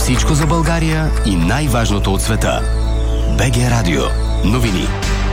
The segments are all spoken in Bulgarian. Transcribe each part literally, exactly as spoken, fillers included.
Всичко за България и най-важното от света. БГ Радио. Новини.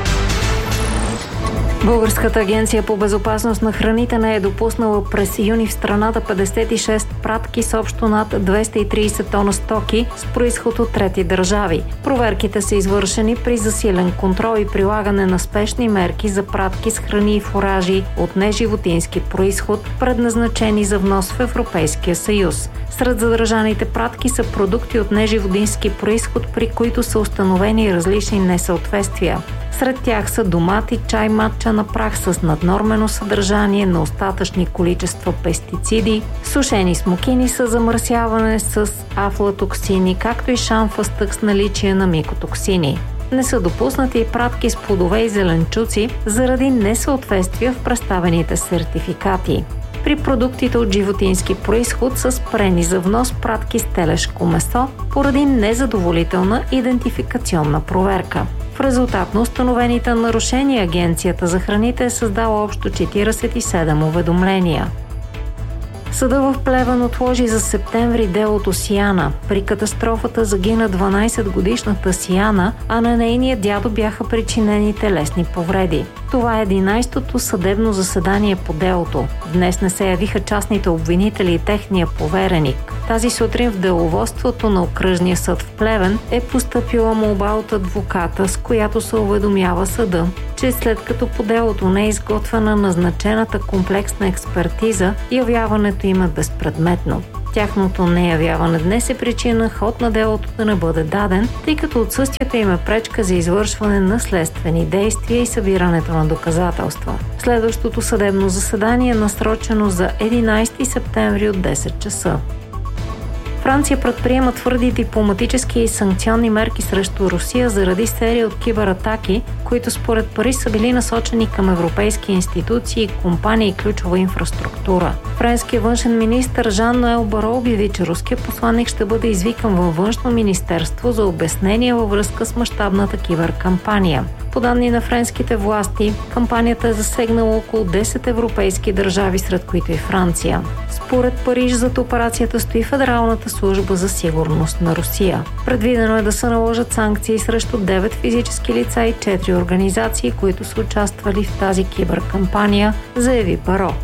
Българската агенция по безопасност на храните не е допуснала през юни в страната петдесет и шест пратки с общо над двеста и трийсет тона стоки с произход от трети държави. Проверките са извършени при засилен контрол и прилагане на спешни мерки за пратки с храни и фуражи от неживотински произход, предназначени за внос в Европейския съюз. Сред задържаните пратки са продукти от неживотински произход, при които са установени различни несъответствия. Сред тях са домати, чай, матча на прах с наднормено съдържание на остатъчни количества пестициди, сушени смокини с замърсяване с афлатоксини, както и шамфастък с наличие на микотоксини. Не са допуснати и пратки с плодове и зеленчуци заради несъответствия в представените сертификати. При продуктите от животински произход са спрени за внос пратки с телешко месо поради незадоволителна идентификационна проверка. В резултат на установените нарушения Агенцията за храните е създала общо четирийсет и седем уведомления. Съда в Плевен отложи за септември делото Сияна. При катастрофата загина дванайсетгодишната Сияна, а на нейния дядо бяха причинени телесни повреди. Това е единайсетото съдебно заседание по делото. Днес не се явиха частните обвинители и техния повереник. Тази сутрин в деловодството на Окръжния съд в Плевен е постъпила молба от адвоката, с която се уведомява съда, че след като по делото не е изготвена назначената комплексна експертиза, явяването им е безпредметно. Тяхното неявяване днес е причина ход на делото да не бъде даден, тъй като отсъствието им е пречка за извършване на следствени действия и събирането на доказателства. Следващото съдебно заседание е насрочено за единайсети септември от десет часа. Франция предприема твърди дипломатически и санкционни мерки срещу Русия заради серия от кибератаки, които според Париж са били насочени към европейски институции, компании и ключова инфраструктура. Френският външен министър Жан-Ноел Баро обяви, че руският посланник ще бъде извикан във външно министерство за обяснение във връзка с мащабната киберкампания. По данни на френските власти, кампанията е засегнала около десет европейски държави, сред които и Франция. Според Париж зад операцията стои Федералната служба за сигурност на Русия. Предвидено е да се наложат санкции срещу девет физически лица и четири организации, които са участвали в тази киберкампания, заяви Баро.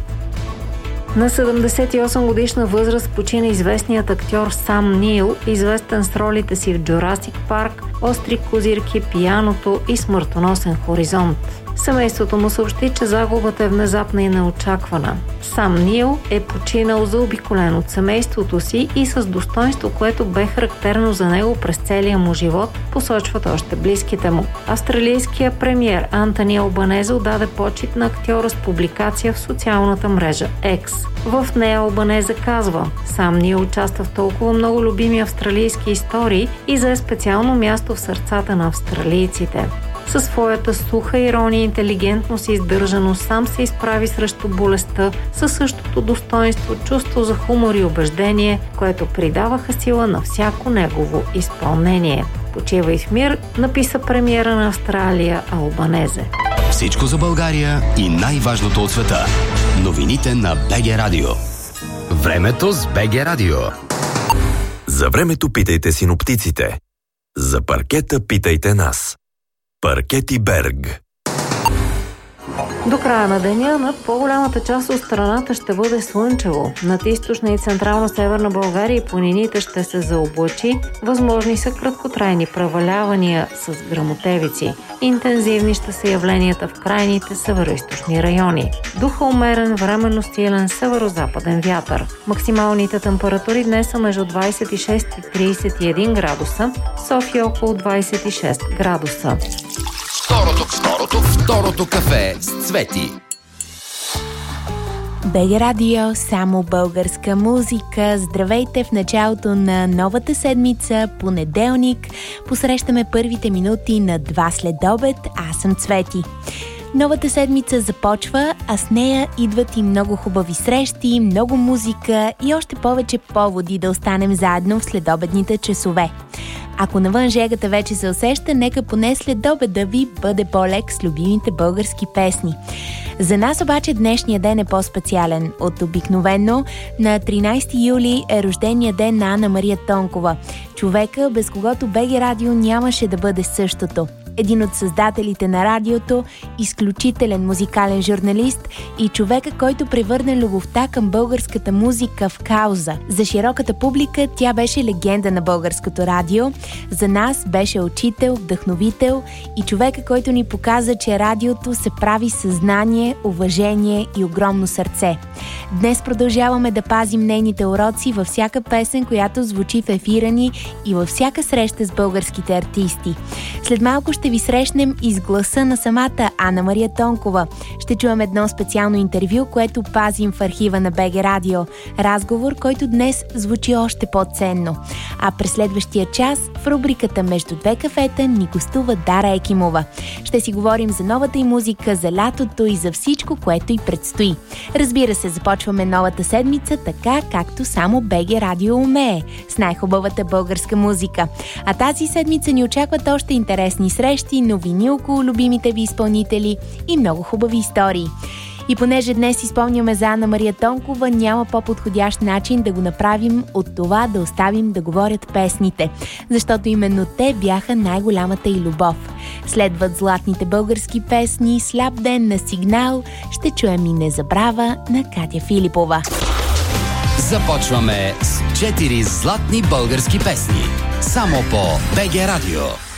На седемдесет и осем годишна възраст почина известният актьор Сам Нил, известен с ролите си в Джурасик Парк, Остри козирки, Пияното и Смъртоносен хоризонт. Семейството му съобщи, че загубата е внезапна и неочаквана. Сам Нил е починал заобиколен от семейството си и с достоинство, което бе характерно за него през целия му живот, посочват още близките му. Австралийският премиер Антони Албанезе отдаде почит на актьора с публикация в социалната мрежа X. В нея Албанезе казва: "Сам Нил участва в толкова много любими австралийски истории и зае специално място в сърцата на австралийците. Със своята суха ирония, интелигентност и издържаност сам се изправи срещу болестта със същото достоинство, чувство за хумор и убеждение, което придаваха сила на всяко негово изпълнение. Почивай в мир", написа премиера на Австралия Албанезе. Всичко за България и най-важното от света. Новините на БГ Радио. Времето с БГ Радио. За времето питайте синоптиците. За паркета питайте нас. Паркети Берг. До края на деня над по-голямата част от страната ще бъде слънчево. Над източна и централна северна България и планините ще се заоблачи. Възможни са краткотрайни превалявания с гръмотевици. Интензивни ще са явленията в крайните североизточни райони. Духа умерен, временно силен северо-западен вятър. Максималните температури днес са между двайсет и шест и трийсет и един градуса, София около двайсет и шест градуса. Второто, второто, второто кафе с Цвети. БГ Радио, само българска музика. Здравейте в началото на новата седмица, понеделник. Посрещаме първите минути на два следобед. Аз съм Цвети. Новата седмица започва, а с нея идват и много хубави срещи, много музика и още повече поводи да останем заедно в следобедните часове. Ако навън жегата вече се усеща, нека поне след обеда ви бъде по-лек с любимите български песни. За нас обаче днешния ден е по-специален от обикновено. На тринайсети юли е рождения ден на Ана Мария Тонкова, човека, без когото БГ Радио нямаше да бъде същото. Един от създателите на радиото, изключителен музикален журналист и човека, който превърна любовта към българската музика в кауза. За широката публика тя беше легенда на българското радио, за нас беше учител, вдъхновител и човека, който ни показа, че радиото се прави със знание, уважение и огромно сърце. Днес продължаваме да пазим нейните уроци във всяка песен, която звучи в ефира ни и във всяка среща с българските артисти. След малко ще ви срещнем и с гласа на самата Ана Мария Тонкова. Ще чуем едно специално интервю, което пазим в архива на БГ Радио. Разговор, който днес звучи още по-ценно. А през следващия час в рубриката Между две кафета ни гостува Дара Екимова. Ще си говорим за новата й музика, за лятото и за всичко, което й предстои. Разбира се, започваме новата седмица така, както само БГ Радио умее, с най-хубавата българска музика. А тази седмица ни очакват още интересни срещи, новини около любимите ви изпълнители и много хубави истории. И понеже днес изпомняме за Ана Мария Тонкова, няма по-подходящ начин да го направим от това да оставим да говорят песните, защото именно те бяха най-голямата й любов. Следват златните български песни, Сляп ден на Сигнал, ще чуем и Незабрава на Катя Филипова. Започваме с четири златни български песни. Само по БГ Радио.